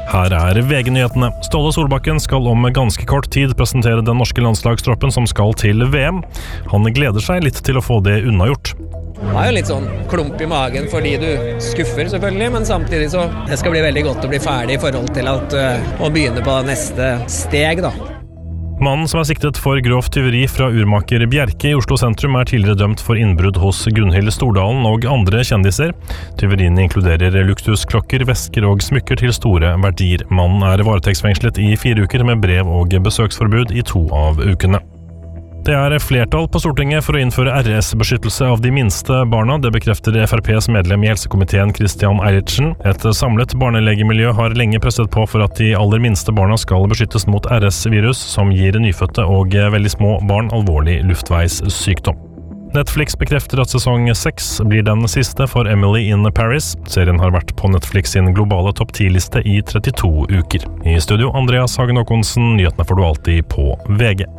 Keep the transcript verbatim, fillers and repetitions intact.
Her er V G-nyhetene. Ståle Solbakken skal om ganske kort tid presentere den norske landslagstroppen som skal til V M. Han gleder seg litt til å få det unnagjort. Det er jo litt sånn klump i magen fordi du skuffer selvfølgelig, men samtidig så det skal bli veldig godt å bli ferdig i forhold til at, uh, å begynne på neste steg da. Mannen som er siktet for grovt tyveri fra urmaker Bjerke i Oslo sentrum er tidligere dømt for innbrudd hos Gunhild Stordalen og andre kjendiser. Tyveriene inkluderer luktusklokker, vesker og smykker til store verdier. Mannen er varetektsfengslet i fire uker med brev og besøksforbud i to av ukene. Det er flertall på Stortinget for å innføre R S-beskyttelse av de minste barna. Det bekrefter F R P's medlem i helsekomiteen Christian Eilertsen. Et samlet barnelegemiljø har lenge presset på for at de aller minste barna skal beskyttes mot R S-virus, som gir nyfødte og veldig små barn alvorlig luftveissykdom. Netflix bekrefter at sesong seks blir den siste for Emily in Paris. Serien har vært på Netflix sin globale topp ti-liste i trettito uker. I studio, Andreas Hagen Håkonsen, nyhetene får du alltid på V G.